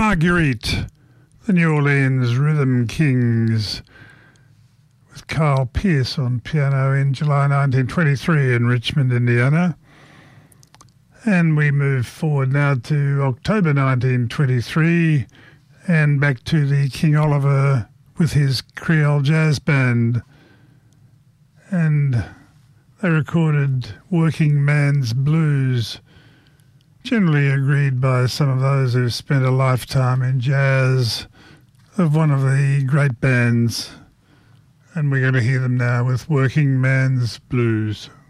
Marguerite, the New Orleans Rhythm Kings, with Carl Pierce on piano in July 1923 in Richmond, Indiana. And we move forward now to October 1923 and back to the King Oliver with his Creole Jazz Band. And they recorded Working Man's Blues, generally agreed by some of those who've spent a lifetime in jazz, of one of the great bands. And we're going to hear them now with Working Man's Blues.